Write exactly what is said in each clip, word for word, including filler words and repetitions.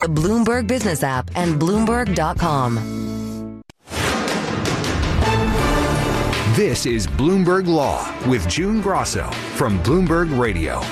Bloomberg Business app and Bloomberg dot com. This is Bloomberg Law with June Grosso from Bloomberg Radio.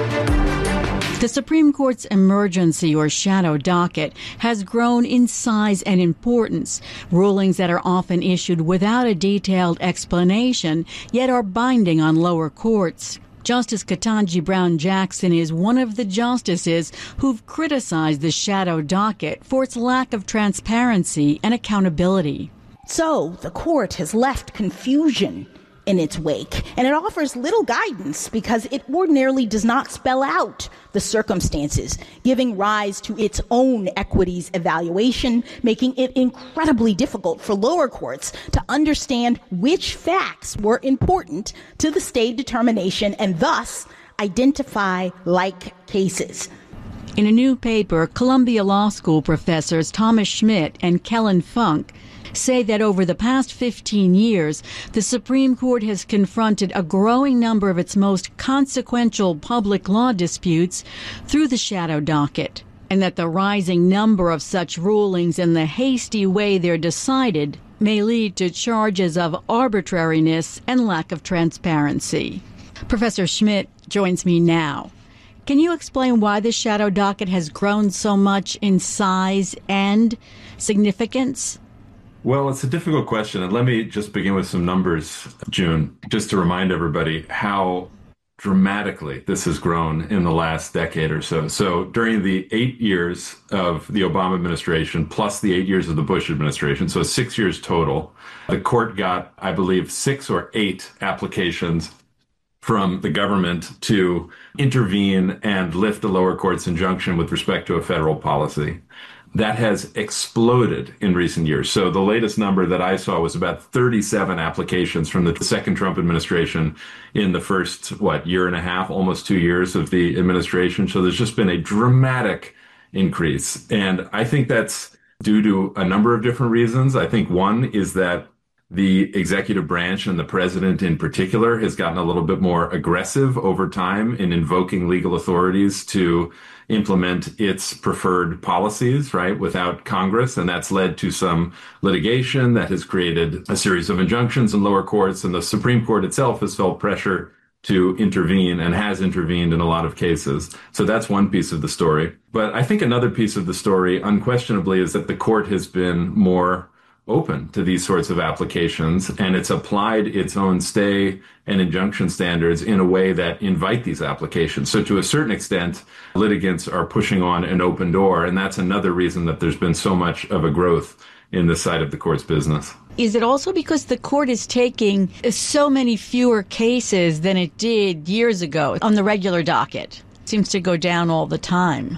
The Supreme Court's emergency or shadow docket has grown in size and importance. Rulings that are often issued without a detailed explanation, yet are binding on lower courts. Justice Ketanji Brown Jackson is one of the justices who've criticized the shadow docket for its lack of transparency and accountability. So the court has left confusion in its wake, and it offers little guidance because it ordinarily does not spell out the circumstances, giving rise to its own equities evaluation, making it incredibly difficult for lower courts to understand which facts were important to the stay determination and thus identify like cases. In a new paper, Columbia Law School professors Thomas Schmidt and Kellen Funk say that over the past fifteen years, the Supreme Court has confronted a growing number of its most consequential public law disputes through the shadow docket, and that the rising number of such rulings and the hasty way they're decided may lead to charges of arbitrariness and lack of transparency. Professor Schmidt joins me now. Can you explain why the shadow docket has grown so much in size and significance? Well, it's a difficult question, and let me just begin with some numbers, June, just to remind everybody how dramatically this has grown in the last decade or so. So during the eight years of the Obama administration, plus the eight years of the Bush administration, so six years total, the court got, I believe, six or eight applications from the government to intervene and lift the lower court's injunction with respect to a federal policy. That has exploded in recent years. So the latest number that I saw was about thirty-seven applications from the second Trump administration in the first, what, year and a half, almost two years of the administration. So there's just been a dramatic increase. And I think that's due to a number of different reasons. I think one is that the executive branch and the president in particular has gotten a little bit more aggressive over time in invoking legal authorities to implement its preferred policies, right, without Congress. And that's led to some litigation that has created a series of injunctions in lower courts. And the Supreme Court itself has felt pressure to intervene and has intervened in a lot of cases. So that's one piece of the story. But I think another piece of the story, unquestionably, is that the court has been more open to these sorts of applications, and it's applied its own stay and injunction standards in a way that invite these applications. So to a certain extent, litigants are pushing on an open door, and that's another reason that there's been so much of a growth in this side of the court's business. Is it also because the court is taking so many fewer cases than it did years ago on the regular docket? It seems to go down all the time.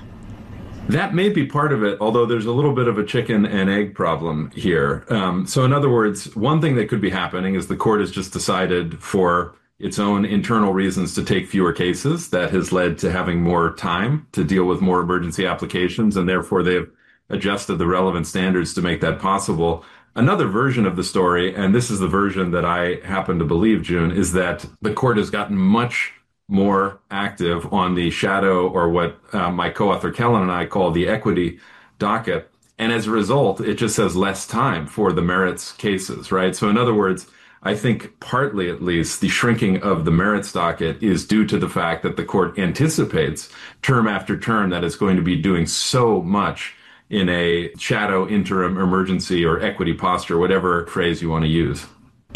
That may be part of it, although there's a little bit of a chicken and egg problem here. Um, so in other words, one thing that could be happening is the court has just decided for its own internal reasons to take fewer cases. That has led to having more time to deal with more emergency applications, and therefore they've adjusted the relevant standards to make that possible. Another version of the story, and this is the version that I happen to believe, June, is that the court has gotten much more active on the shadow, or what uh, my co-author Kellen and I call the equity docket. And as a result, it just has less time for the merits cases, right? So in other words, I think partly at least the shrinking of the merits docket is due to the fact that the court anticipates term after term that it's going to be doing so much in a shadow, interim, emergency, or equity posture, whatever phrase you want to use.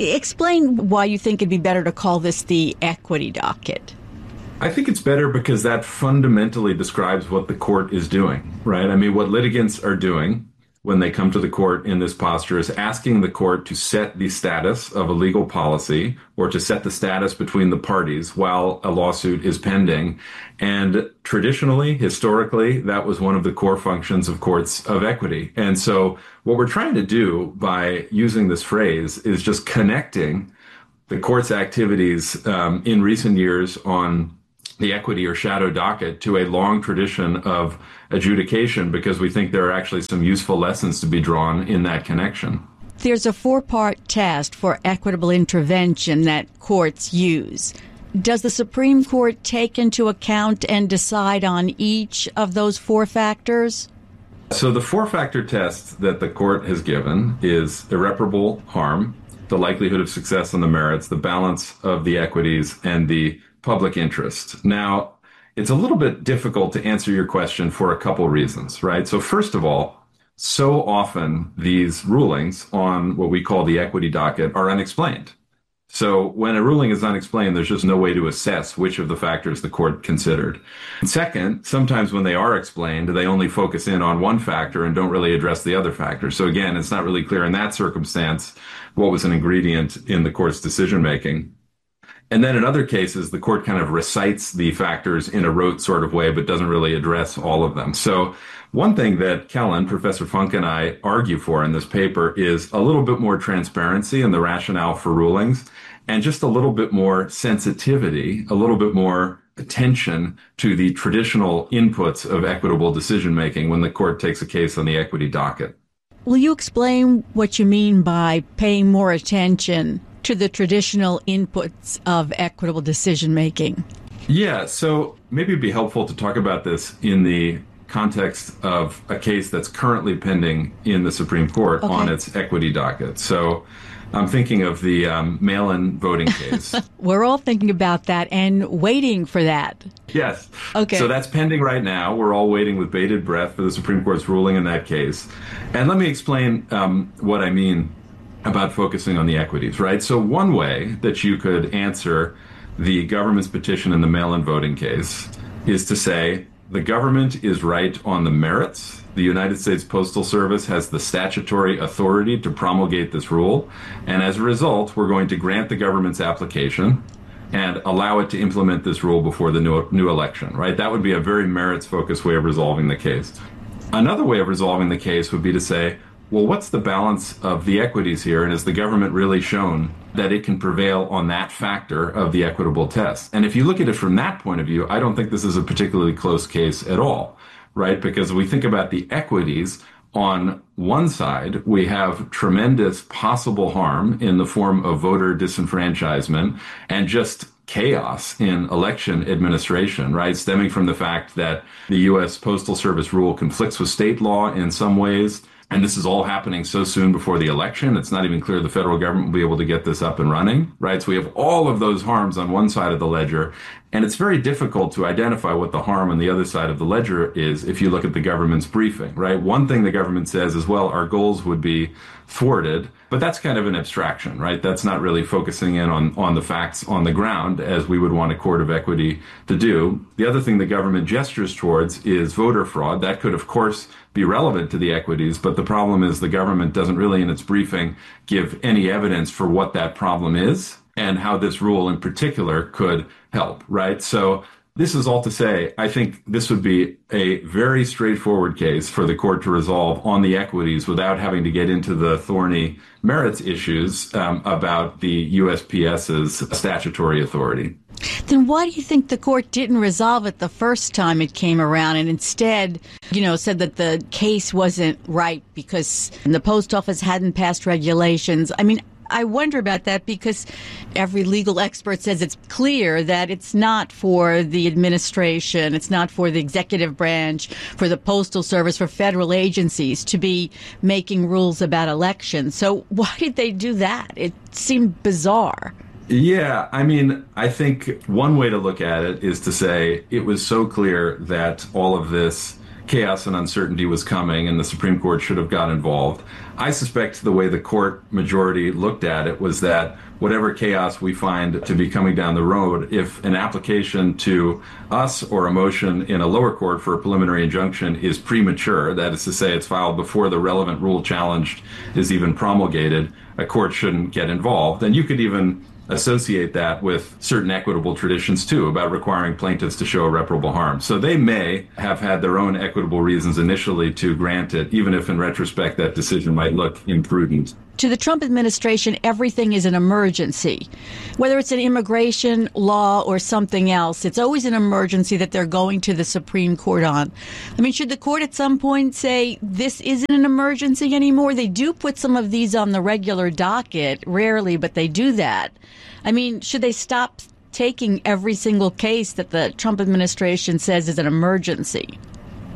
Explain why you think it'd be better to call this the equity docket. I think it's better because that fundamentally describes what the court is doing, right? I mean, what litigants are doing when they come to the court in this posture is asking the court to set the status of a legal policy or to set the status between the parties while a lawsuit is pending. And traditionally, historically, that was one of the core functions of courts of equity. And so what we're trying to do by using this phrase is just connecting the court's activities um, in recent years on the equity or shadow docket to a long tradition of adjudication, because we think there are actually some useful lessons to be drawn in that connection. There's a four-part test for equitable intervention that courts use. Does the Supreme Court take into account and decide on each of those four factors? So the four-factor test that the court has given is irreparable harm, the likelihood of success on the merits, the balance of the equities, and the public interest. Now, it's a little bit difficult to answer your question for a couple reasons, right? So first of all, so often these rulings on what we call the equity docket are unexplained. So when a ruling is unexplained, there's just no way to assess which of the factors the court considered. And second, sometimes when they are explained, they only focus in on one factor and don't really address the other factor. So again, it's not really clear in that circumstance what was an ingredient in the court's decision making. And then in other cases, the court kind of recites the factors in a rote sort of way, but doesn't really address all of them. So one thing that Kellen, Professor Funk, and I argue for in this paper is a little bit more transparency in the rationale for rulings and just a little bit more sensitivity, a little bit more attention to the traditional inputs of equitable decision-making when the court takes a case on the equity docket. Will you explain what you mean by paying more attention to the traditional inputs of equitable decision-making? Yeah, so maybe it'd be helpful to talk about this in the context of a case that's currently pending in the Supreme Court okay. on its equity docket. So I'm thinking of the um, mail-in voting case. We're all thinking about that and waiting for that. Yes. Okay. So that's pending right now. We're all waiting with bated breath for the Supreme Court's ruling in that case. And let me explain um, what I mean about focusing on the equities, right? So one way that you could answer the government's petition in the mail-in voting case is to say the government is right on the merits. The United States Postal Service has the statutory authority to promulgate this rule. And as a result, we're going to grant the government's application and allow it to implement this rule before the new, new election, right? That would be a very merits-focused way of resolving the case. Another way of resolving the case would be to say, well, what's the balance of the equities here? And has the government really shown that it can prevail on that factor of the equitable test? And if you look at it from that point of view, I don't think this is a particularly close case at all, right? Because we think about the equities. On one side, we have tremendous possible harm in the form of voter disenfranchisement and just chaos in election administration, right? Stemming from the fact that the U S Postal Service rule conflicts with state law in some ways. And this is all happening so soon before the election. It's not even clear the federal government will be able to get this up and running, right? So we have all of those harms on one side of the ledger. And it's very difficult to identify what the harm on the other side of the ledger is if you look at the government's briefing, right? One thing the government says is, well, our goals would be thwarted, but that's kind of an abstraction, right? That's not really focusing in on, on the facts on the ground as we would want a court of equity to do. The other thing the government gestures towards is voter fraud. That could, of course, be relevant to the equities, but the problem is the government doesn't really in its briefing give any evidence for what that problem is and how this rule in particular could help, right? So this is all to say, I think this would be a very straightforward case for the court to resolve on the equities without having to get into the thorny merits issues um, about the U S P S's statutory authority. Then why do you think the court didn't resolve it the first time it came around and instead, you know, said that the case wasn't right because the post office hadn't passed regulations? I mean, I wonder about that because every legal expert says it's clear that it's not for the administration, it's not for the executive branch, for the Postal Service, for federal agencies to be making rules about elections. So why did they do that? It seemed bizarre. Yeah, I mean, I think one way to look at it is to say it was so clear that all of this chaos and uncertainty was coming and the Supreme Court should have got involved. I suspect the way the court majority looked at it was that whatever chaos we find to be coming down the road, if an application to us or a motion in a lower court for a preliminary injunction is premature, that is to say it's filed before the relevant rule challenged is even promulgated, a court shouldn't get involved. And you could even associate that with certain equitable traditions, too, about requiring plaintiffs to show irreparable harm. So they may have had their own equitable reasons initially to grant it, even if in retrospect that decision might look imprudent. To the Trump administration, everything is an emergency. Whether it's an immigration law or something else, it's always an emergency that they're going to the Supreme Court on. I mean, should the court at some point say this isn't an emergency anymore? They do put some of these on the regular docket, rarely, but they do that. I mean, should they stop taking every single case that the Trump administration says is an emergency?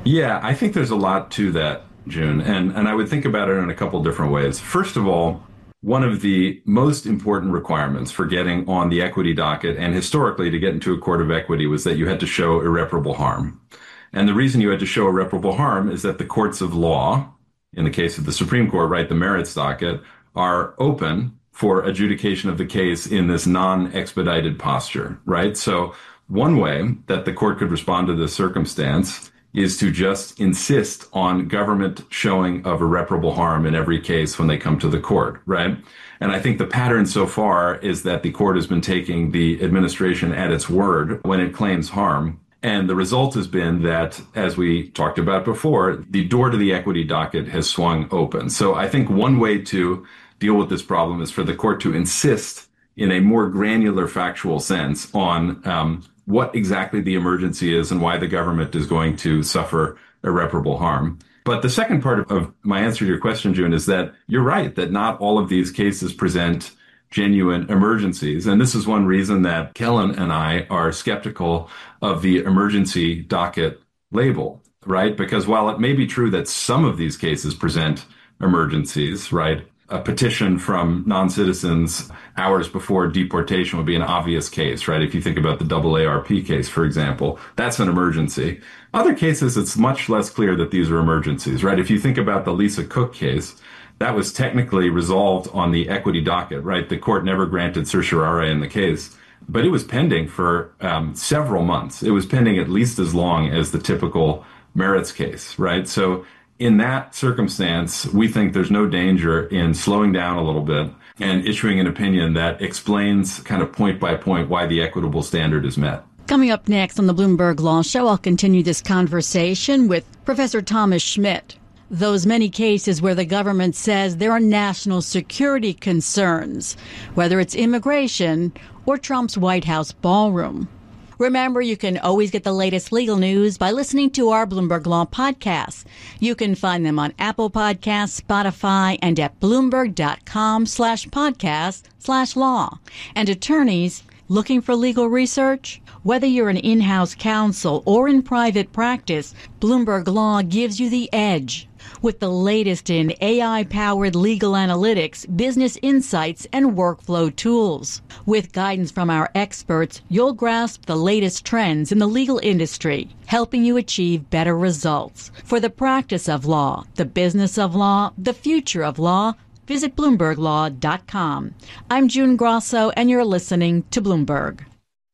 Yeah, I think there's a lot to that, June, and and I would think about it in a couple different ways. First of all, one of the most important requirements for getting on the equity docket and historically to get into a court of equity was that you had to show irreparable harm. And the reason you had to show irreparable harm is that the courts of law, in the case of the Supreme Court, right, the merits docket, are open for adjudication of the case in this non-expedited posture, right? So one way that the court could respond to this circumstance is to just insist on government showing of irreparable harm in every case when they come to the court, right? And I think the pattern so far is that the court has been taking the administration at its word when it claims harm. And the result has been that, as we talked about before, the door to the equity docket has swung open. So I think one way to deal with this problem is for the court to insist in a more granular factual sense on um, what exactly the emergency is and why the government is going to suffer irreparable harm. But the second part of my answer to your question, June, is that you're right, that not all of these cases present genuine emergencies. And this is one reason that Kellen and I are skeptical of the emergency docket label, right? Because while it may be true that some of these cases present emergencies, right? A petition from non-citizens hours before deportation would be an obvious case, right? If you think about the double A R P case, for example, that's an emergency. Other cases, it's much less clear that these are emergencies, right? If you think about the Lisa Cook case, that was technically resolved on the equity docket, right? The court never granted certiorari in the case, but it was pending for um, several months. It was pending at least as long as the typical merits case, right? So in that circumstance, we think there's no danger in slowing down a little bit and issuing an opinion that explains kind of point by point why the equitable standard is met. Coming up next on the Bloomberg Law Show, I'll continue this conversation with Professor Thomas Schmidt. Those many cases where the government says there are national security concerns, whether it's immigration or Trump's White House ballroom. Remember, you can always get the latest legal news by listening to our Bloomberg Law podcasts. You can find them on Apple Podcasts, Spotify, and at Bloomberg.com slash podcast slash law. And attorneys looking for legal research? Whether you're an in-house counsel or in private practice, Bloomberg Law gives you the edge. With the latest in A I-powered legal analytics, business insights, and workflow tools. With guidance from our experts, you'll grasp the latest trends in the legal industry, helping you achieve better results. For the practice of law, the business of law, the future of law, visit Bloomberg Law dot com. I'm June Grosso, and you're listening to Bloomberg.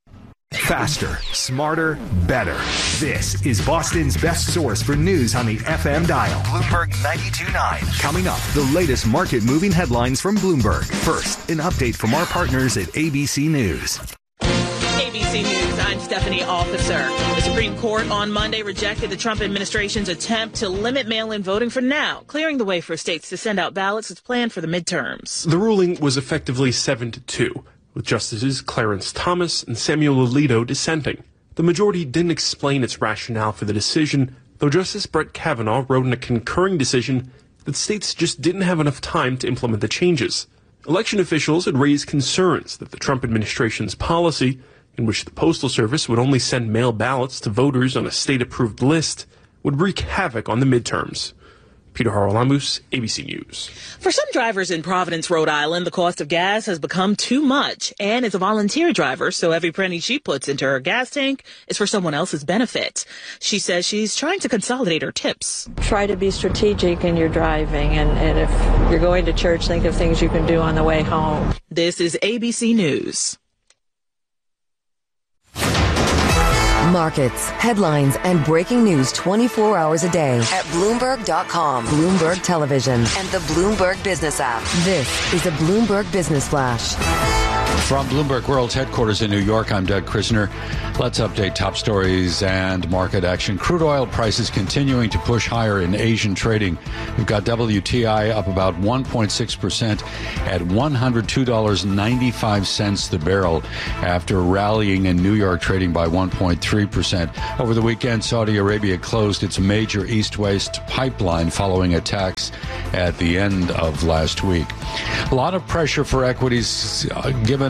Faster, smarter, better. This is Boston's best source for news on the F M dial. Bloomberg ninety-two point nine. Coming up, the latest market-moving headlines from Bloomberg. First, an update from our partners at A B C News. A B C News, I'm Stephanie Officer. The Supreme Court on Monday rejected the Trump administration's attempt to limit mail-in voting for now, clearing the way for states to send out ballots as planned for the midterms. The ruling was effectively seven to two. With Justices Clarence Thomas and Samuel Alito dissenting. The majority didn't explain its rationale for the decision, though Justice Brett Kavanaugh wrote in a concurring decision that states just didn't have enough time to implement the changes. Election officials had raised concerns that the Trump administration's policy, in which the Postal Service would only send mail ballots to voters on a state-approved list, would wreak havoc on the midterms. Peter Haralamus, A B C News. For some drivers in Providence, Rhode Island, the cost of gas has become too much. Ann is a volunteer driver, so every penny she puts into her gas tank is for someone else's benefit. She says she's trying to consolidate her tips. Try to be strategic in your driving, and, and if you're going to church, think of things you can do on the way home. This is A B C News. Markets, headlines, and breaking news twenty-four hours a day at Bloomberg dot com, Bloomberg Television, and the Bloomberg Business app. This is a Bloomberg Business Flash. From Bloomberg World's headquarters in New York, I'm Doug Krisner. Let's update top stories and market action. Crude oil prices continuing to push higher in Asian trading. We've got W T I up about one point six percent at one hundred two dollars and ninety-five cents the barrel after rallying in New York trading by one point three percent. Over the weekend, Saudi Arabia closed its major east-west pipeline following attacks at the end of last week. A lot of pressure for equities uh, given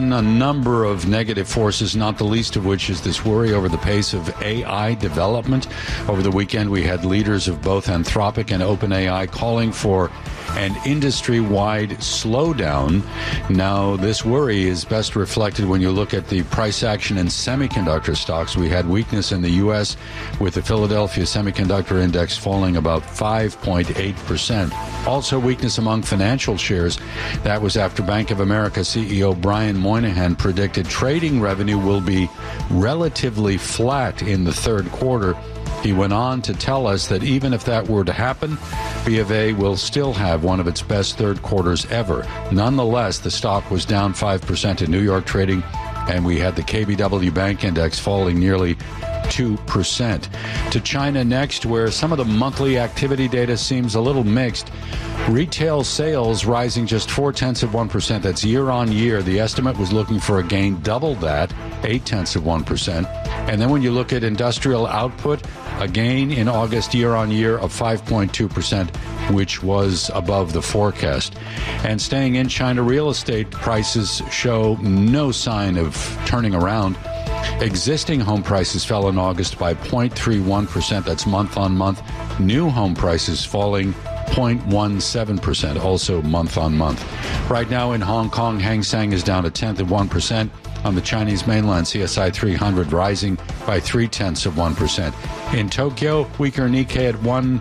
been a number of negative forces, not the least of which is this worry over the pace of A I development. Over the weekend, we had leaders of both Anthropic and OpenAI calling for an industry-wide slowdown. Now, this worry is best reflected when you look at the price action in semiconductor stocks. We had weakness in the U S with the Philadelphia Semiconductor Index falling about five point eight percent. Also weakness among financial shares. That was after Bank of America C E O Brian Moynihan predicted trading revenue will be relatively flat in the third quarter. He went on to tell us that even if that were to happen, B of A will still have one of its best third quarters ever. Nonetheless, the stock was down five percent in New York trading, and we had the K B W Bank Index falling nearly two percent. To China next, where some of the monthly activity data seems a little mixed. Retail sales rising just four-tenths of one percent. That's year on year. The estimate was looking for a gain double that, eight-tenths of one percent. And then when you look at industrial output, a gain in August year on year of five point two percent, which was above the forecast. And staying in China, real estate prices show no sign of turning around. Existing home prices fell in August by zero point three one percent. That's month on month. New home prices falling zero point one seven percent, also month on month. Right now in Hong Kong, Hang Seng is down a tenth of one percent. On the Chinese mainland, C S I three hundred rising by three-tenths of one percent. In Tokyo, weaker Nikkei at one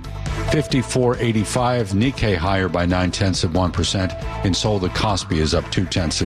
fifty-four eighty-five. Nikkei higher by nine-tenths of one percent. In Seoul, the Kospi is up two-tenths of